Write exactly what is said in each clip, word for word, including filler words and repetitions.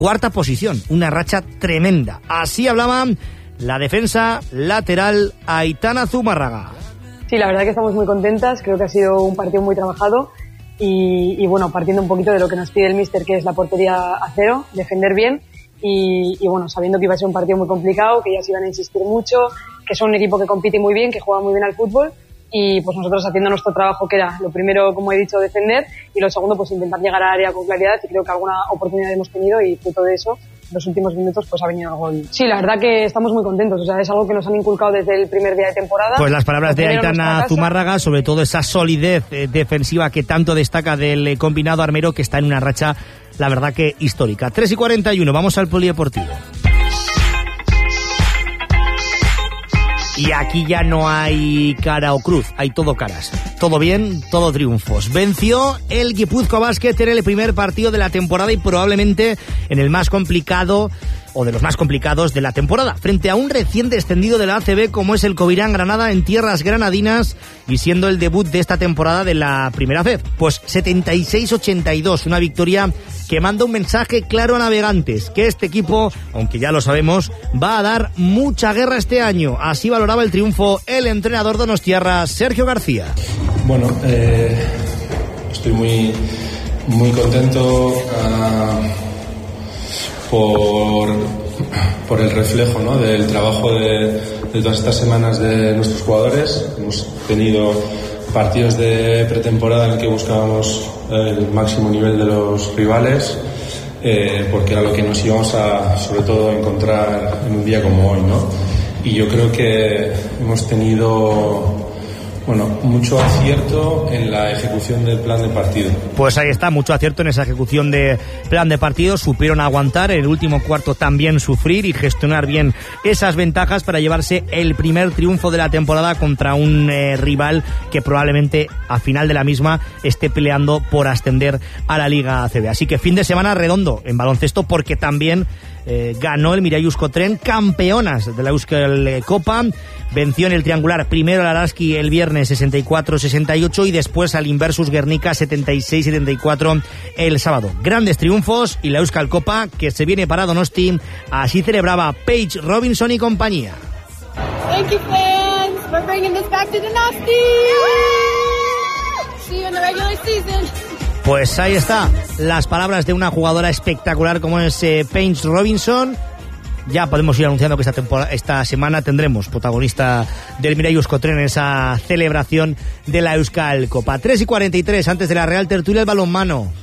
Cuarta posición, una racha tremenda. Así hablaba la defensa lateral Aitana Zumárraga. Sí, la verdad que estamos muy contentas, creo que ha sido un partido muy trabajado y, y bueno, partiendo un poquito de lo que nos pide el míster, que es la portería a cero, defender bien y, y bueno, sabiendo que iba a ser un partido muy complicado, que ellas iban a insistir mucho, que son un equipo que compite muy bien, que juega muy bien al fútbol. Y pues nosotros haciendo nuestro trabajo, que era lo primero, como he dicho, defender, y lo segundo, pues intentar llegar al área con claridad, y creo que alguna oportunidad hemos tenido y fruto de eso, en los últimos minutos pues ha venido el gol. Sí, la verdad que estamos muy contentos, o sea, es algo que nos han inculcado desde el primer día de temporada. Pues las palabras de Aitana Zumárraga, sobre todo esa solidez eh, defensiva que tanto destaca del eh, combinado armero, que está en una racha, la verdad que histórica. tres y cuarenta y uno, vamos al polideportivo. Y aquí ya no hay cara o cruz, hay todo caras. Todo bien, todo triunfos. Venció el Guipúzcoa Basket en el primer partido de la temporada y probablemente en el más complicado, o de los más complicados de la temporada, frente a un recién descendido de la A C B como es el Covirán Granada en tierras granadinas y siendo el debut de esta temporada de la primera F E F. Pues setenta y seis ochenta y dos, una victoria que manda un mensaje claro a navegantes, que este equipo, aunque ya lo sabemos, va a dar mucha guerra este año. Así valoraba el triunfo el entrenador donostiarra, Sergio García. Bueno, eh, estoy muy, muy contento uh, por, por el reflejo, ¿no?, del trabajo de, de todas estas semanas de nuestros jugadores. Hemos tenido partidos de pretemporada en el que buscábamos el máximo nivel de los rivales, eh, porque era lo que nos íbamos a, sobre todo, encontrar en un día como hoy, ¿no? Y yo creo que hemos tenido, bueno, mucho acierto en la ejecución del plan de partido. Pues ahí está, mucho acierto en esa ejecución de plan de partido. Supieron aguantar, en el último cuarto también sufrir y gestionar bien esas ventajas para llevarse el primer triunfo de la temporada contra un eh, rival que probablemente a final de la misma esté peleando por ascender a la Liga A C B. Así que fin de semana redondo en baloncesto, porque también Eh, ganó el Mirai Euskotren, campeonas de la Euskal Copa. Venció en el triangular primero al Araski el viernes sesenta y cuatro sesenta y ocho y después al Inversus Guernica setenta y seis setenta y cuatro el sábado. Grandes triunfos y la Euskal Copa que se viene para Donosti. Así celebraba Paige Robinson y compañía. Thank you, fans, for bringing this back to Donosti. See you in the regular season. Pues ahí está, las palabras de una jugadora espectacular como es eh, Paige Robinson. Ya podemos ir anunciando que esta temporada, esta semana tendremos protagonista del Mirai Euskotren en esa celebración de la Euskal Copa. tres y cuarenta y tres, antes de la Real Tertulia, el balonmano.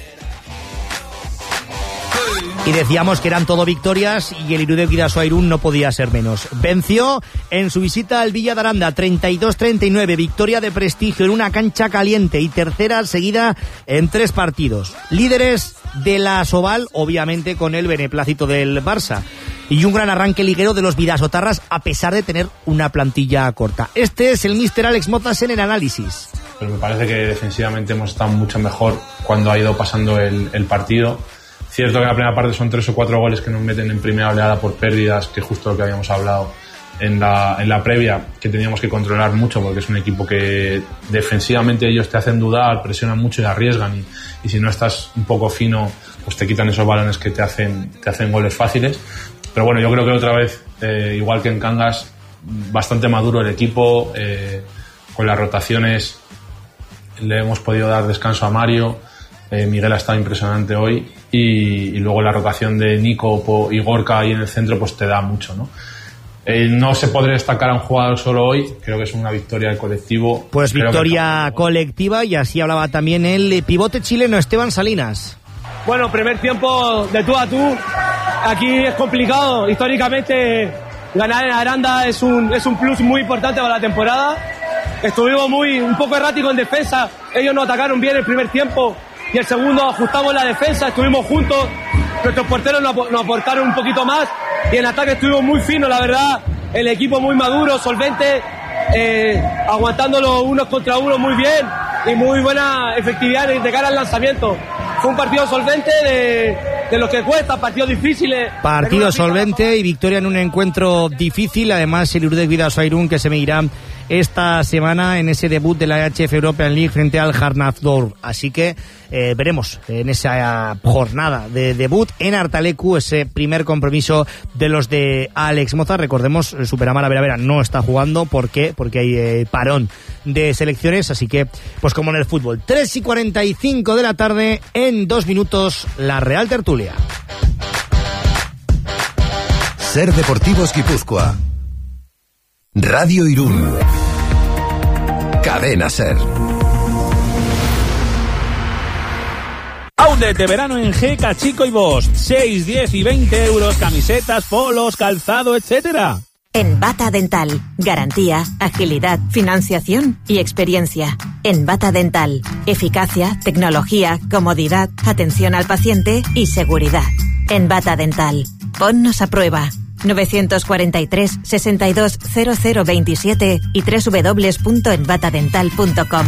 Y decíamos que eran todo victorias y el Irudek Bidasoa Irún no podía ser menos. Venció en su visita al Villa de Aranda, treinta y dos treinta y nueve, victoria de prestigio en una cancha caliente y tercera seguida en tres partidos. Líderes de la Asobal, obviamente con el beneplácito del Barça. Y un gran arranque liguero de los bidasotarras a pesar de tener una plantilla corta. Este es el míster Alex Mozas en el análisis. Pero me parece que defensivamente hemos estado mucho mejor cuando ha ido pasando el, el partido. Cierto que en la primera parte son tres o cuatro goles que nos meten en primera oleada por pérdidas, que justo lo que habíamos hablado en la, en la previa, que teníamos que controlar mucho porque es un equipo que defensivamente ellos te hacen dudar, presionan mucho y arriesgan y, y si no estás un poco fino pues te quitan esos balones que te hacen, te hacen goles fáciles. Pero bueno, yo creo que otra vez, eh, igual que en Cangas, bastante maduro el equipo, eh, con las rotaciones le hemos podido dar descanso a Mario. Eh, Miguel ha estado impresionante hoy y, y luego la rotación de Nico y Gorka ahí en el centro pues te da mucho, ¿no? Eh, no se podría destacar a un jugador solo hoy, creo que es una victoria del colectivo. Pues creo victoria que... colectiva, y así hablaba también el pivote chileno Esteban Salinas. Bueno, primer tiempo de tú a tú, aquí es complicado, históricamente ganar en Aranda es un, es un plus muy importante para la temporada. Estuvimos muy, un poco erráticos en defensa, ellos nos atacaron bien el primer tiempo y el segundo ajustamos la defensa, estuvimos juntos, nuestros porteros nos, nos aportaron un poquito más y en ataque estuvimos muy finos, la verdad, el equipo muy maduro, solvente, eh, aguantándolo unos contra unos muy bien y muy buena efectividad de cara al lanzamiento. Fue un partido solvente de, de los que cuesta, partidos difíciles. Partido solvente y victoria en un encuentro difícil, además el Irudek Bidasoa Irún que se medirá esta semana en ese debut de la A H F European League frente al Harnafdor. Así que eh, veremos en esa jornada de debut en Artalecu ese primer compromiso de los de Alex Moza. Recordemos, Superamara Vera Vera no está jugando. ¿Por qué? Porque hay eh, parón de selecciones, así que pues como en el fútbol. Tres y cuarenta y cinco de la tarde, en dos minutos la Real Tertulia. Ser Deportivos Guipúzcoa, Radio Irún, Cadena Ser. Outlet de verano en G K Chico y Bosch. seis, diez y veinte euros, camisetas, polos, calzado, etcétera. En Bata Dental, garantía, agilidad, financiación y experiencia. En Bata Dental, eficacia, tecnología, comodidad, atención al paciente y seguridad. En Bata Dental, ponnos a prueba. novecientos cuarenta y tres, sesenta y dos, cero cero veintisiete y doble u doble u doble u punto en bata dental punto com.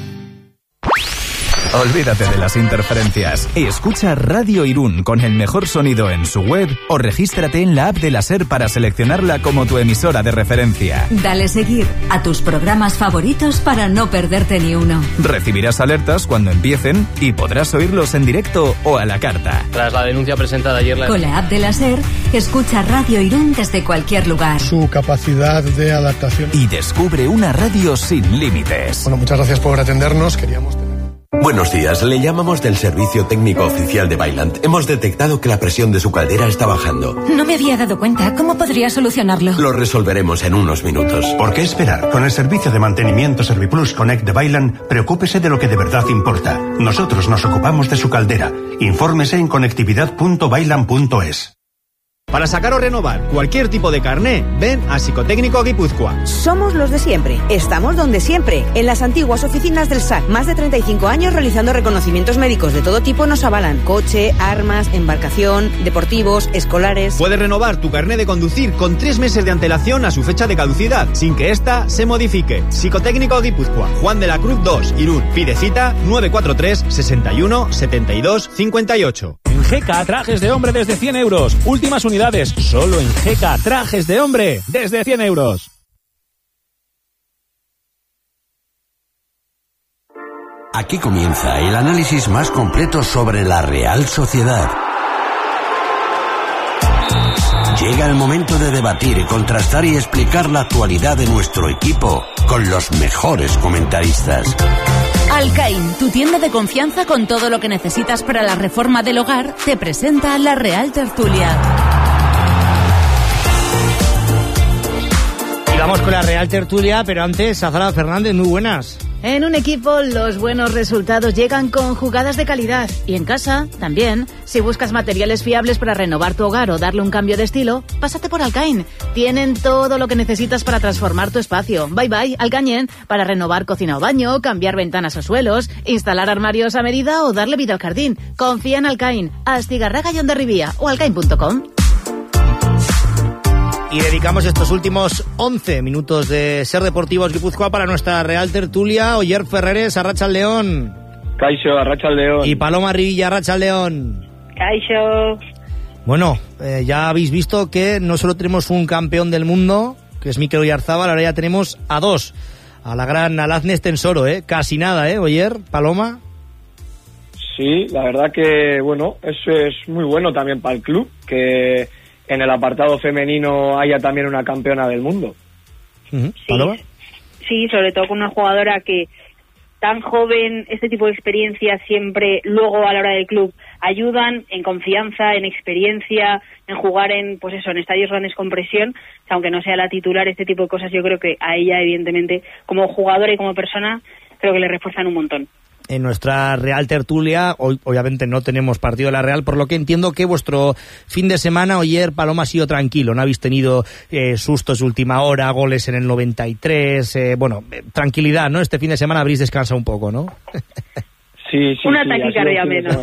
Olvídate de las interferencias y escucha Radio Irún con el mejor sonido en su web o regístrate en la app de la SER para seleccionarla como tu emisora de referencia. Dale seguir a tus programas favoritos para no perderte ni uno. Recibirás alertas cuando empiecen y podrás oírlos en directo o a la carta. Tras la denuncia presentada ayer... La... Con la app de la SER, escucha Radio Irún desde cualquier lugar. Su capacidad de adaptación. Y descubre una radio sin límites. Bueno, muchas gracias por atendernos. Queríamos tener... Buenos días, le llamamos del Servicio Técnico Oficial de Vaillant. Hemos detectado que la presión de su caldera está bajando. No me había dado cuenta. ¿Cómo podría solucionarlo? Lo resolveremos en unos minutos. ¿Por qué esperar? Con el servicio de mantenimiento Serviplus Connect de Vaillant, preocúpese de lo que de verdad importa. Nosotros nos ocupamos de su caldera. Infórmese en conectividad punto vaillant punto es. Para sacar o renovar cualquier tipo de carné, ven a Psicotécnico Guipúzcoa. Somos los de siempre. Estamos donde siempre. En las antiguas oficinas del S A C. Más de treinta y cinco años realizando reconocimientos médicos de todo tipo nos avalan. Coche, armas, embarcación, deportivos, escolares. Puedes renovar tu carné de conducir con tres meses de antelación a su fecha de caducidad, sin que ésta se modifique. Psicotécnico Guipúzcoa. Juan de la Cruz dos, Irún. Pide cita nueve cuatro tres, sesenta y uno, setenta y dos, cincuenta y ocho. En G K, trajes de hombre desde cien euros. Últimas unidades, solo en G K, trajes de hombre desde cien euros. Aquí comienza el análisis más completo sobre la Real Sociedad. Llega el momento de debatir, contrastar y explicar la actualidad de nuestro equipo con los mejores comentaristas. Alcaín, tu tienda de confianza con todo lo que necesitas para la reforma del hogar, te presenta la Real Tertulia. Y vamos con la Real Tertulia, pero antes, Azara Fernández, muy buenas. En un equipo, los buenos resultados llegan con jugadas de calidad. Y en casa, también. Si buscas materiales fiables para renovar tu hogar o darle un cambio de estilo, pásate por Alcaín. Tienen todo lo que necesitas para transformar tu espacio. Bye bye, Alcañen, para renovar cocina o baño, cambiar ventanas o suelos, instalar armarios a medida o darle vida al jardín. Confía en Alcaín, Astigarraga y Hondarribía o alcaín punto com. Y dedicamos estos últimos once minutos de Ser Deportivos Guipúzcoa para nuestra Real Tertulia. Oyer Ferreres, Arratsaldeón. Caixo, Arratsaldeón. Y Paloma Rivilla, Arratsaldeón. Caixo. Bueno, eh, ya habéis visto que no solo tenemos un campeón del mundo, que es Mikel Oyarzábal, ahora ya tenemos a dos. A la gran Alazne Tensoro, ¿eh? Casi nada, ¿eh? Oyer, Paloma. Sí, la verdad que, bueno, eso es muy bueno también para el club, que en el apartado femenino haya también una campeona del mundo. Uh-huh. ¿Paloma? Sí, sí, sobre todo con una jugadora que tan joven, este tipo de experiencias siempre luego a la hora del club ayudan en confianza, en experiencia, en jugar en, pues eso, en estadios grandes con presión, aunque no sea la titular, este tipo de cosas yo creo que a ella evidentemente como jugadora y como persona creo que le refuerzan un montón. En nuestra Real Tertulia, hoy obviamente no tenemos partido de la Real, por lo que entiendo que vuestro fin de semana, ayer, Paloma, ha sido tranquilo, no habéis tenido eh, sustos de última hora, goles en el noventa y tres, eh, bueno, eh, tranquilidad, ¿no? Este fin de semana habréis descansado un poco, ¿no? Sí, sí, Una sí, taquicardia menos.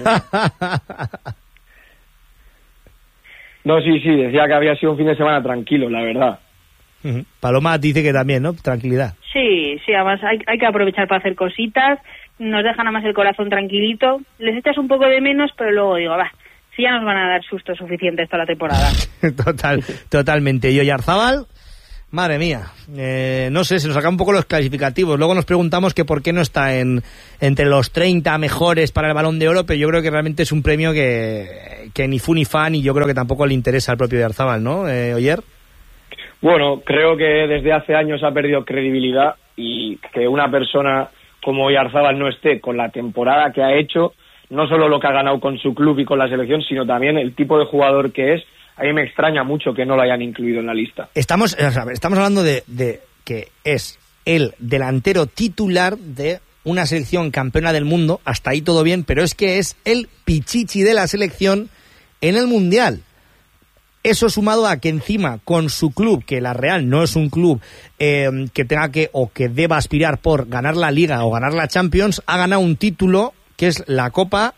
No, sí, sí, decía que había sido un fin de semana tranquilo, la verdad. Uh-huh. Paloma dice que también, ¿no? Tranquilidad. Sí, sí, además hay, hay que aprovechar para hacer cositas, nos dejan además el corazón tranquilito, les echas un poco de menos, pero luego digo, va, si ya nos van a dar sustos suficientes toda la temporada. Total, totalmente. ¿Y Oyarzábal? Madre mía, eh, no sé, se nos sacan un poco los clasificativos. Luego nos preguntamos que por qué no está en entre los treinta mejores para el Balón de Oro, pero yo creo que realmente es un premio que, que ni fu ni fan, y yo creo que tampoco le interesa al propio Oyarzabal, ¿no, eh, Oyer? Bueno, creo que desde hace años ha perdido credibilidad, y que una persona como Oyarzabal no esté con la temporada que ha hecho, no solo lo que ha ganado con su club y con la selección, sino también el tipo de jugador que es. A mí me extraña mucho que no lo hayan incluido en la lista. Estamos, estamos hablando de, de que es el delantero titular de una selección campeona del mundo, hasta ahí todo bien, pero es que es el pichichi de la selección en el Mundial. Eso sumado a que encima con su club, que la Real no es un club eh, que tenga que o que deba aspirar por ganar la Liga o ganar la Champions, ha ganado un título que es la Copa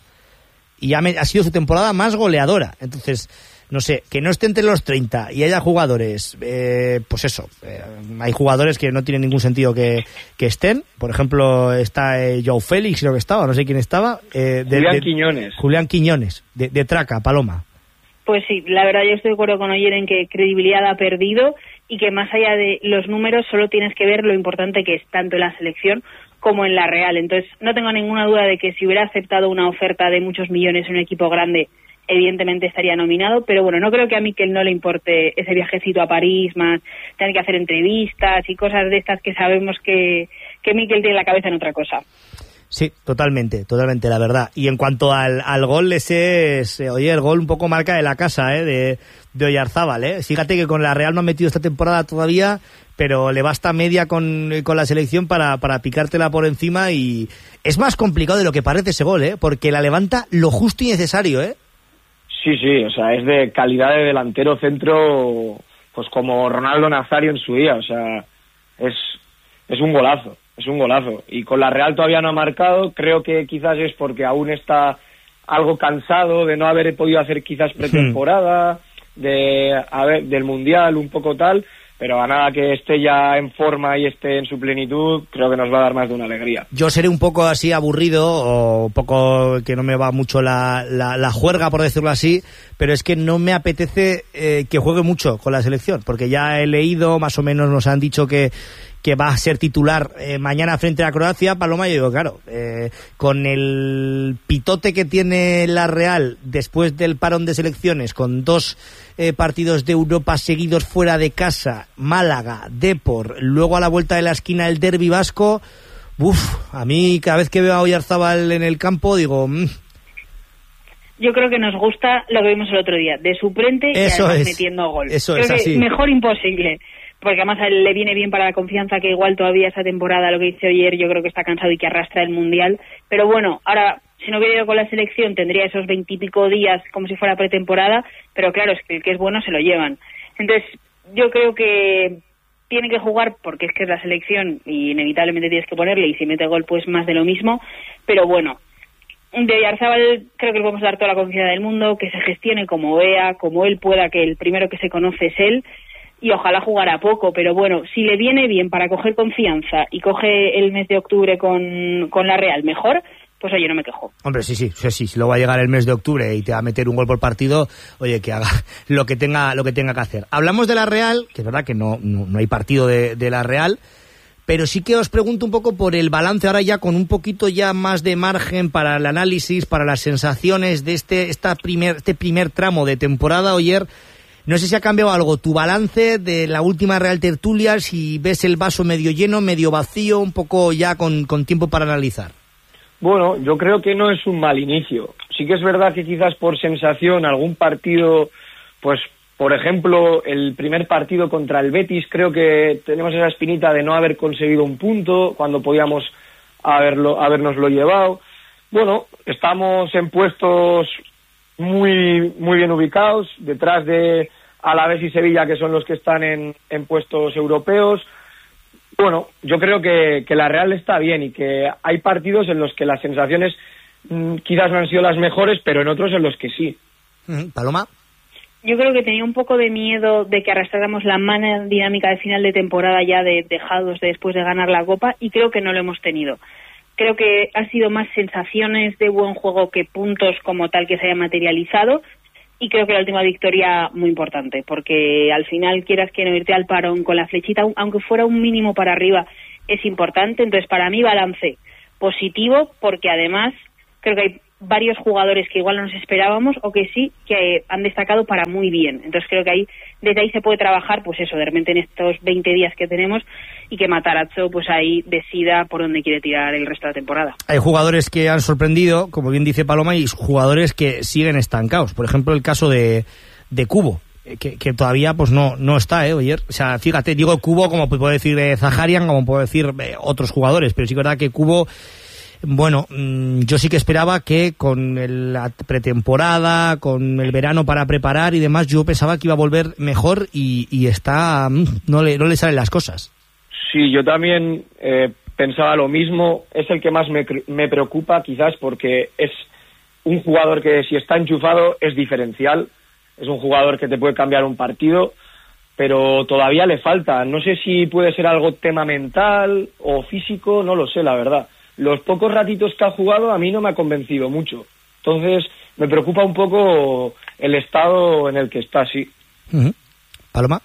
y ha, ha sido su temporada más goleadora. Entonces, no sé, que no esté entre los treinta y haya jugadores, eh, pues eso, eh, hay jugadores que no tienen ningún sentido que, que estén. Por ejemplo, está eh, Joao Félix, creo que estaba, no sé quién estaba. Eh, de, Julián de, Quiñones. Julián Quiñones, de, de Traca, Paloma. Pues sí, la verdad yo estoy de acuerdo con Oyer en que credibilidad ha perdido, y que más allá de los números solo tienes que ver lo importante que es tanto en la selección como en la Real. Entonces no tengo ninguna duda de que si hubiera aceptado una oferta de muchos millones en un equipo grande, evidentemente estaría nominado, pero bueno, no creo que a Mikel no le importe ese viajecito a París, más tener que hacer entrevistas y cosas de estas que sabemos que, que Mikel tiene la cabeza en otra cosa. Sí, totalmente, totalmente, la verdad. Y en cuanto al, al gol, ese es, eh, oye, el gol un poco marca de la casa, eh, de, de Oyarzabal, eh. Fíjate que con la Real no ha metido esta temporada todavía, pero le basta media con, con la selección para, para picártela por encima, y es más complicado de lo que parece ese gol, eh, porque la levanta lo justo y necesario, eh. Sí, sí, o sea, es de calidad de delantero centro, pues como Ronaldo Nazario en su día, o sea, es, es un golazo, es un golazo. Y con la Real todavía no ha marcado, creo que quizás es porque aún está algo cansado de no haber podido hacer quizás pretemporada, de haber, del Mundial, un poco tal, pero a nada que esté ya en forma y esté en su plenitud, creo que nos va a dar más de una alegría. Yo seré un poco así aburrido, o un poco que no me va mucho la, la, la juerga, por decirlo así, pero es que no me apetece eh, que juegue mucho con la selección, porque ya he leído, más o menos nos han dicho que que va a ser titular eh, mañana frente a Croacia, Paloma. Yo digo, claro, eh, con el pitote que tiene la Real después del parón de selecciones, con dos eh, partidos de Europa seguidos fuera de casa, Málaga, Depor, luego a la vuelta de la esquina el derbi vasco, uff, a mí cada vez que veo a Oyarzabal en el campo digo... Mmm. Yo creo que nos gusta lo que vimos el otro día, de su frente y Eso además es. metiendo gol. Eso creo es que así. Mejor imposible. Porque además a él le viene bien para la confianza, que igual todavía esa temporada, lo que dice Oyer, yo creo que está cansado y que arrastra el Mundial. Pero bueno, ahora, si no hubiera ido con la selección, tendría esos veintipico días como si fuera pretemporada, pero claro, es que el que es bueno se lo llevan. Entonces, yo creo que tiene que jugar porque es que es la selección y inevitablemente tienes que ponerle, y si mete gol, pues más de lo mismo. Pero bueno, de Oyarzabal creo que le vamos a dar toda la confianza del mundo, que se gestione como vea, como él pueda, que el primero que se conoce es él, y ojalá jugara poco, pero bueno, si le viene bien para coger confianza y coge el mes de octubre con, con la Real mejor, pues oye, no me quejo. Hombre, sí, sí, sí, sí, si luego va a llegar el mes de octubre y te va a meter un gol por partido, oye, que haga lo que tenga, lo que tenga que hacer. Hablamos de la Real, que es verdad que no, no, no hay partido de, de la Real, pero sí que os pregunto un poco por el balance ahora ya con un poquito ya más de margen para el análisis, para las sensaciones de este, esta primer, este primer tramo de temporada. Oyer, no sé si ha cambiado algo tu balance de la última Real Tertulia, si ves el vaso medio lleno, medio vacío, un poco ya con, con tiempo para analizar. Bueno, yo creo que no es un mal inicio. Sí que es verdad que quizás por sensación algún partido, pues por ejemplo el primer partido contra el Betis, creo que tenemos esa espinita de no haber conseguido un punto cuando podíamos haberlo, habernoslo llevado. Bueno, estamos en puestos muy muy bien ubicados, detrás de Alavés y Sevilla, que son los que están en, en puestos europeos. Bueno, yo creo que, que la Real está bien y que hay partidos en los que las sensaciones mmm, quizás no han sido las mejores, pero en otros en los que sí. Paloma. Yo creo que tenía un poco de miedo de que arrastráramos la mala dinámica de final de temporada ya de dejados de después de ganar la Copa, y creo que no lo hemos tenido. Creo que ha sido más sensaciones de buen juego que puntos como tal que se haya materializado. y creo que la última victoria muy importante, porque al final, quieras que no, irte al parón con la flechita, aunque fuera un mínimo para arriba, es importante. Entonces, para mí, balance positivo, porque además creo que hay varios jugadores que igual no nos esperábamos o que sí, que han destacado para muy bien. Entonces creo que ahí, desde ahí se puede trabajar, pues eso, de repente en estos veinte días que tenemos, y que Matarazzo pues ahí decida por dónde quiere tirar el resto de la temporada. Hay jugadores que han sorprendido, como bien dice Paloma, y jugadores que siguen estancados. Por ejemplo, el caso de, de Cubo, que, que todavía pues no no está, ¿eh, Oyer? O sea, fíjate, digo Cubo como puedo decir eh, Zaharian, como puedo decir eh, otros jugadores, pero sí es verdad que Cubo, bueno, yo sí que esperaba que con el, la pretemporada, con el verano para preparar y demás, yo pensaba que iba a volver mejor y, y está, no le, no le salen las cosas. Sí, yo también eh, pensaba lo mismo. Es el que más me, me preocupa, quizás porque es un jugador que, si está enchufado, es diferencial. Es un jugador que te puede cambiar un partido, pero todavía le falta. No sé si puede ser algo tema mental o físico, no lo sé, la verdad. Los pocos ratitos que ha jugado a mí no me ha convencido mucho. Entonces me preocupa un poco el estado en el que está, sí. Uh-huh. ¿Paloma?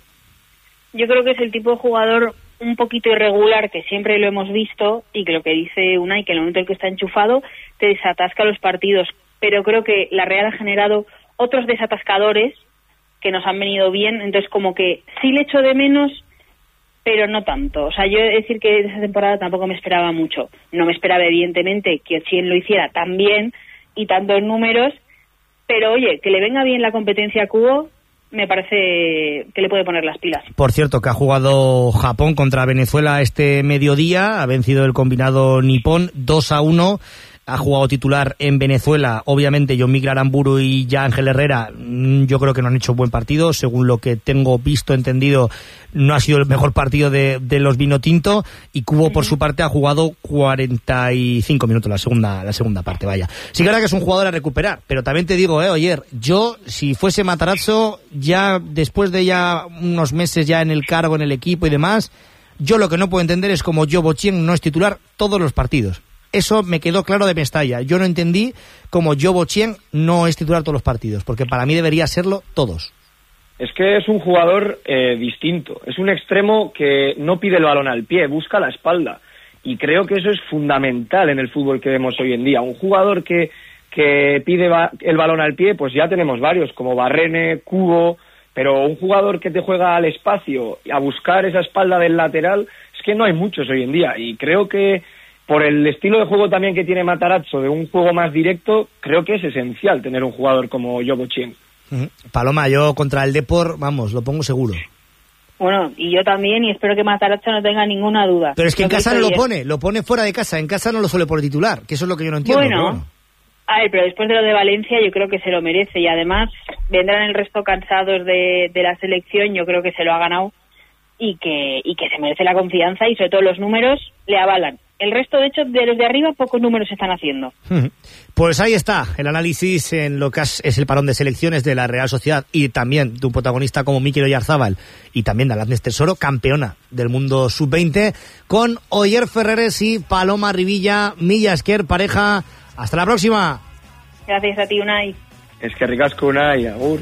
Yo creo que es el tipo de jugador un poquito irregular, que siempre lo hemos visto, y que lo que dice Unai, que en el momento en que está enchufado te desatasca los partidos. Pero creo que la Real ha generado otros desatascadores que nos han venido bien. Entonces como que sí le echo de menos, pero no tanto. O sea, yo he de decir que de esa temporada tampoco me esperaba mucho. No me esperaba, evidentemente, que Ochieng lo hiciera tan bien y tanto en números, pero oye, que le venga bien la competencia a Cubo, me parece que le puede poner las pilas. Por cierto, que ha jugado Japón contra Venezuela este mediodía, ha vencido el combinado nipón dos a uno. Ha jugado titular en Venezuela, obviamente John Miguel Aramburu y ya Ángel Herrera, yo creo que no han hecho buen partido, según lo que tengo visto, entendido, no ha sido el mejor partido de, de los Vinotinto, y Cubo uh-huh. por su parte ha jugado cuarenta y cinco minutos la segunda la segunda parte, vaya. Sí que ahora que es un jugador a recuperar, pero también te digo, eh, Oyer, yo, si fuese Matarazzo, ya después de ya unos meses ya en el cargo, en el equipo y demás, yo lo que no puedo entender es como Job Ochieng no es titular todos los partidos. Eso me quedó claro de Mestalla. Yo no entendí cómo Job Ochieng no es titular todos los partidos, porque para mí debería serlo todos. Es que es un jugador eh, distinto. Es un extremo que no pide el balón al pie, busca la espalda. Y creo que eso es fundamental en el fútbol que vemos hoy en día. Un jugador que, que pide ba- el balón al pie, pues ya tenemos varios, como Barrene, Cubo, pero un jugador que te juega al espacio, a buscar esa espalda del lateral, es que no hay muchos hoy en día. Y creo que por el estilo de juego también que tiene Matarazzo, de un juego más directo, creo que es esencial tener un jugador como Job Ochieng. Uh-huh. Paloma, yo contra el Depor, vamos, lo pongo seguro. Bueno, y yo también, y espero que Matarazzo no tenga ninguna duda. Pero es que en casa no lo pone, lo pone fuera de casa, en casa no lo suele poner titular, que eso es lo que yo no entiendo. Bueno, pero bueno. A ver, pero después de lo de Valencia yo creo que se lo merece, y además vendrán el resto cansados de, de la selección, yo creo que se lo ha ganado, y que, y que se merece la confianza, y sobre todo los números le avalan. El resto, de hecho, de los de arriba, pocos números se están haciendo. Pues ahí está el análisis en lo que es el parón de selecciones de la Real Sociedad, y también de un protagonista como Mikel Oyarzábal y también de Alatnes Tesoro, campeona del mundo sub veinte, con Oyer Ferreres y Paloma Rivilla, Milla Esquer, pareja. Hasta la próxima. Gracias a ti, Unai. Es que ricasco, Unai, agur.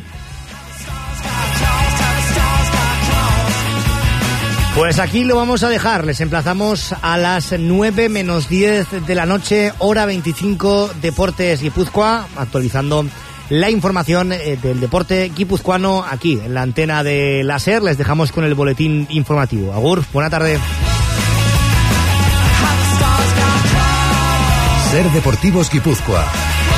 Pues aquí lo vamos a dejar, les emplazamos a las nueve menos diez de la noche, hora veinticinco, Deportes Guipúzcoa, actualizando la información del deporte guipuzcoano aquí en la antena de la SER. Les dejamos con el boletín informativo. Agur, buena tarde. SER Deportivos Guipúzcoa.